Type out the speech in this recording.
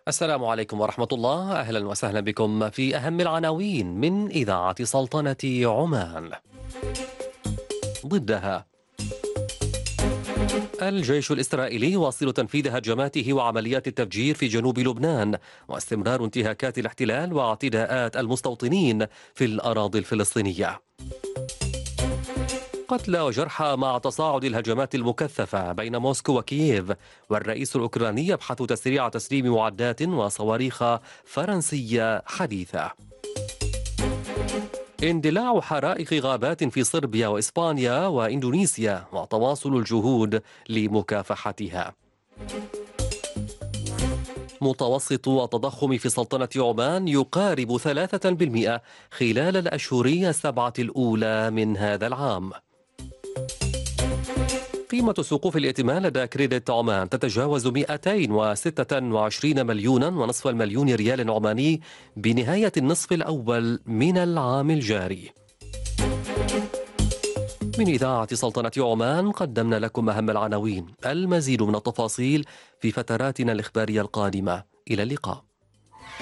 السلام عليكم ورحمة الله، أهلا وسهلا بكم في أهم العناوين من إذاعة سلطنة عمان. ضدها، الجيش الإسرائيلي يواصل تنفيذ هجماته وعمليات التفجير في جنوب لبنان، واستمرار انتهاكات الاحتلال واعتداءات المستوطنين في الأراضي الفلسطينية. قتلى وجرحى مع تصاعد الهجمات المكثفة بين موسكو وكييف، والرئيس الأوكراني يبحث تسريع تسليم معدات وصواريخ فرنسية حديثة. اندلاع حرائق غابات في صربيا وإسبانيا وإندونيسيا وتواصل الجهود لمكافحتها. متوسط التضخم في سلطنة عمان يقارب 3% خلال الأشهر السبعة الأولى من هذا العام. قيمة سقوف الائتمان لدى كريدت عمان تتجاوز 226 مليونا ونصف المليون ريال عماني بنهاية النصف الأول من العام الجاري. من إذاعة سلطنة عمان قدمنا لكم أهم العناوين. المزيد من التفاصيل في فتراتنا الإخبارية القادمة. إلى اللقاء.